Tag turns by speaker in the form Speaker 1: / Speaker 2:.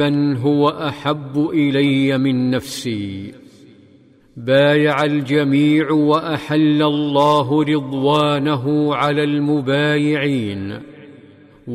Speaker 1: من هو أحب إلي من نفسي. بايع الجميع وأحل الله رضوانه على المبايعين،